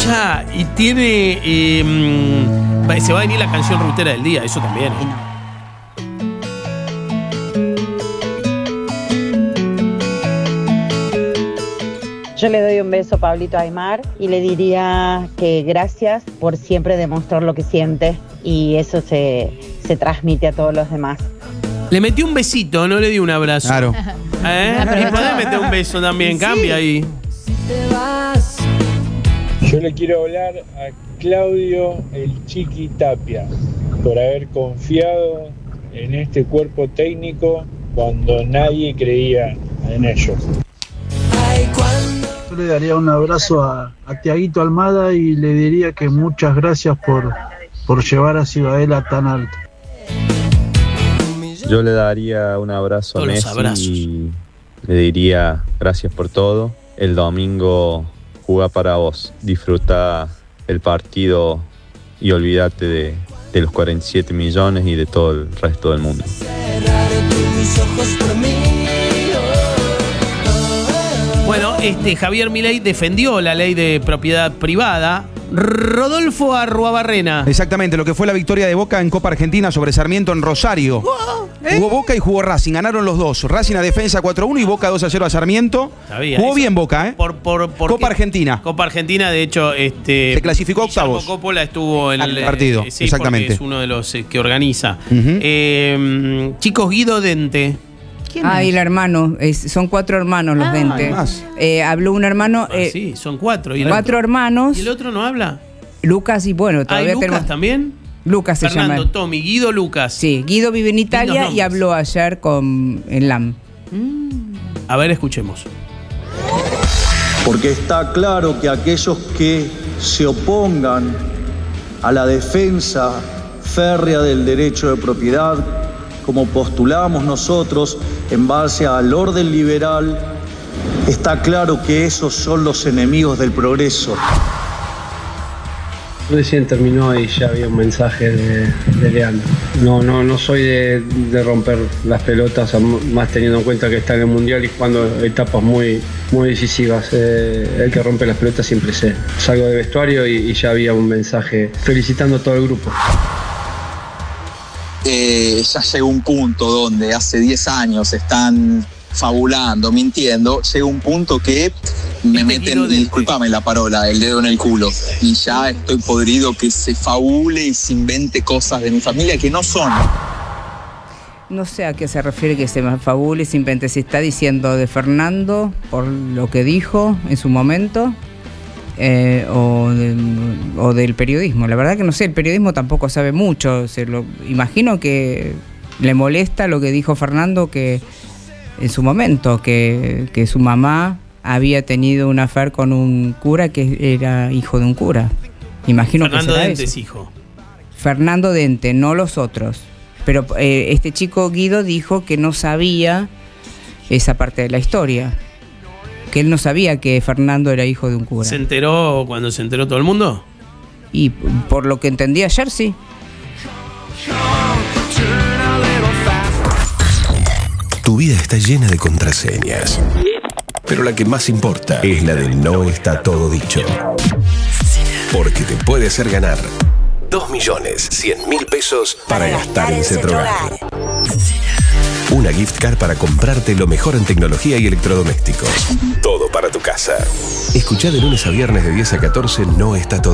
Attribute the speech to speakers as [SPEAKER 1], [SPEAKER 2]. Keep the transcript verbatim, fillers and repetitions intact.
[SPEAKER 1] Escucha, y tiene... Eh, se va a venir la canción rutera del día, eso también. ¿eh?
[SPEAKER 2] Yo le doy un beso a Pablito Aymar y le diría que gracias por siempre demostrar lo que siente y eso se, se transmite a todos los demás.
[SPEAKER 1] Le metí un besito, no le di un abrazo.
[SPEAKER 3] Claro.
[SPEAKER 1] ¿Eh? Y podés meter un beso también, sí. Cambia ahí.
[SPEAKER 4] Yo le quiero hablar a Claudio el Chiqui Tapia por haber confiado en este cuerpo técnico cuando nadie creía en ellos.
[SPEAKER 5] Yo le daría un abrazo a, a Tiaguito Almada y le diría que muchas gracias por, por llevar a Ciudadela tan alto.
[SPEAKER 6] Yo le daría un abrazo a Messi y le diría gracias por todo. El domingo juega para vos, disfruta el partido y olvídate de, de los cuarenta y siete millones y de todo el resto del mundo.
[SPEAKER 1] Bueno, este Javier Milei defendió la ley de propiedad privada. Rodolfo Arruabarrena.
[SPEAKER 3] Exactamente, lo que fue la victoria de Boca en Copa Argentina sobre Sarmiento en Rosario. Wow, ¿eh? Jugó Boca y jugó Racing, ganaron los dos. Racing a defensa cuatro a uno y Boca dos a cero a Sarmiento. Sabía, jugó eso. Bien Boca, ¿eh?
[SPEAKER 1] Por, por, por
[SPEAKER 3] Copa Argentina.
[SPEAKER 1] Copa Argentina, de hecho, este
[SPEAKER 3] se clasificó a octavos.
[SPEAKER 1] Guillermo Coppola estuvo en
[SPEAKER 3] el partido,
[SPEAKER 1] eh, sí,
[SPEAKER 3] exactamente.
[SPEAKER 1] Es uno de los eh, que organiza. Uh-huh. eh, chicos, Guido Dente.
[SPEAKER 7] Ah, y el hermano, es, son cuatro hermanos los ah, Dente. Eh, habló un hermano. Eh,
[SPEAKER 1] ah, sí, son cuatro.
[SPEAKER 7] ¿Y cuatro hermanos.
[SPEAKER 1] ¿Y el otro no habla?
[SPEAKER 7] Lucas y bueno, todavía
[SPEAKER 1] ¿Ah, Lucas
[SPEAKER 7] tenemos...
[SPEAKER 1] también?
[SPEAKER 7] Lucas se
[SPEAKER 1] Fernando,
[SPEAKER 7] llama.
[SPEAKER 1] Tommy, Guido, Lucas.
[SPEAKER 7] Sí, Guido vive en Italia y habló ayer con el L A M.
[SPEAKER 1] Mm. A ver, escuchemos.
[SPEAKER 8] Porque está claro que aquellos que se opongan a la defensa férrea del derecho de propiedad, como postulamos nosotros en base al orden liberal, está claro que esos son los enemigos del progreso.
[SPEAKER 9] Recién terminó y ya había un mensaje de, de Leandro. No, no, no soy de, de romper las pelotas, más teniendo en cuenta que está en el Mundial y jugando etapas muy, muy decisivas. Eh, el que rompe las pelotas siempre sé. Salgo de vestuario y, y ya había un mensaje felicitando a todo el grupo.
[SPEAKER 10] Eh, ya llegó un punto donde hace diez años están fabulando, mintiendo, llega un punto que me meten, discúlpame la parola, el dedo en el culo. Y ya estoy podrido que se fabule y se invente cosas de mi familia que no son.
[SPEAKER 7] No sé a qué se refiere que se fabule y se invente. Si está diciendo de Fernando por lo que dijo en su momento eh, o, de, o del periodismo. La verdad que no sé, el periodismo tampoco sabe mucho. Se lo, imagino que le molesta lo que dijo Fernando que en su momento, que, que su mamá había tenido un affair con un cura que era hijo de un cura. Imagino
[SPEAKER 1] Fernando
[SPEAKER 7] que será
[SPEAKER 1] Dente
[SPEAKER 7] eso.
[SPEAKER 1] es hijo.
[SPEAKER 7] Fernando Dente, no los otros. Pero eh, este chico Guido dijo que no sabía esa parte de la historia. Que él no sabía que Fernando era hijo de un cura.
[SPEAKER 1] ¿Se enteró cuando se enteró todo el mundo?
[SPEAKER 7] Y por lo que entendí ayer, sí.
[SPEAKER 11] Tu vida está llena de contraseñas, pero la que más importa es la de no está todo dicho. Porque te puede hacer ganar dos millones cien mil pesos para gastar en Cetrogar. Una gift card para comprarte lo mejor en tecnología y electrodomésticos. Todo para tu casa. Escuchá de lunes a viernes de diez a catorce No Está Todo